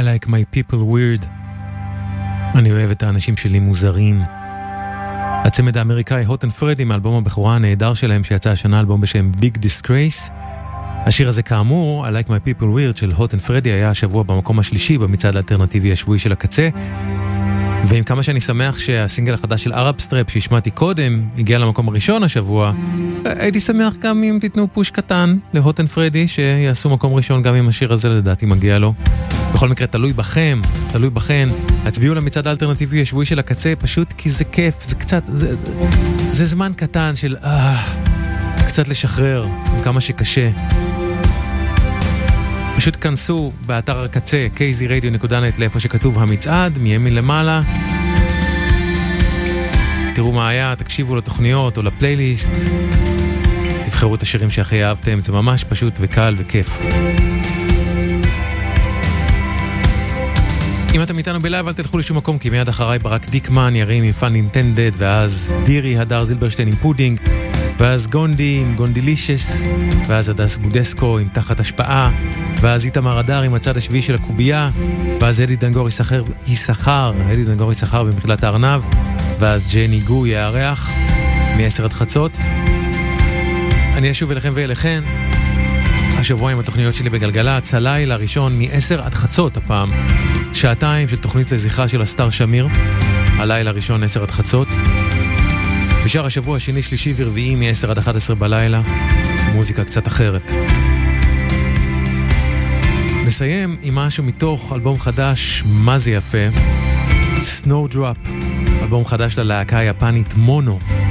like my people weird. אני אוהב את האנשים שלי מוזרים. הצמד האמריקאי הוט אנד פרדי מאלבום הבכורה הנהדר שלהם שיצא השנה, אלבום בשם Big Disgrace. השיר הזה כאמור, I like my people weird של הוט אנד פרדי, היה השבוע במקום השלישי במצעד האלטרנטיבי השבועי של הקצה. ועם כמה שאני שמח שהסינגל החדש של Arab Strap שהשמעתי קודם הגיע למקום הראשון השבוע, הייתי שמח גם אם תיתנו פוש קטן להוט אנד פרדי שיעשו מקום ראשון גם עם השיר הזה, לדעתי מגיע לו. בכל מקרה, תלוי בכם, תלוי בכן. הצביעו למצעד האלטרנטיבי השבועי של הקצה, פשוט כי זה כיף, זה קצת, זה זמן קטן של קצת לשחרר, עם כמה שקשה. פשוט כנסו באתר הקצה kzradio.net לאיפה שכתוב המצעד, מימין למעלה. תראו מה היה, תקשיבו לתוכניות או לפלייליסט. תבחרו את השירים שהכי אהבתם, זה ממש פשוט וקל וכיף. אם אתם איתנו בלייב, אל תלכו לשום מקום, כי מיד אחריי ברק דיקמן ירים עם פאן נינטנדד, ואז דירי הדר זילברשטיין עם פודינג, ואז גונדי עם גונדילישס, ואז הדס בודסקו עם תחת השפעה, ואז איתמר הדר עם הצד השביעי של הקובייה, ואז אדי דנגור ישחר במחילת הארנב, ואז ג'ני גו יארח מ-10 עד חצות. אני אשוב אליכם ואליכן השבוע עם התוכניות שלי בגלגלצ, הלילה הראשון מ-10 עד חצות הפעם, שעתיים של תוכנית לזכרה של הסטאר שמיר, הלילה הראשון 10 עד חצות. בשאר השבוע השני, שלישי ורביעי מ-10 עד 11 בלילה, מוזיקה קצת אחרת. נסיים עם משהו מתוך אלבום חדש, מה זה יפה, Snowdrop, אלבום חדש ללהקה היפנית מונו.